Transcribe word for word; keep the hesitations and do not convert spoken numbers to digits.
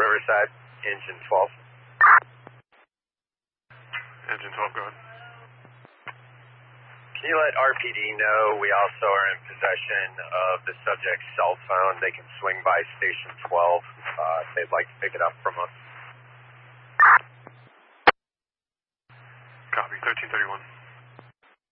Riverside, engine twelve. Engine twelve, go ahead. Can you let R P D know we also are in possession of the subject's cell phone? They can swing by Station twelve uh, if they'd like to pick it up from us.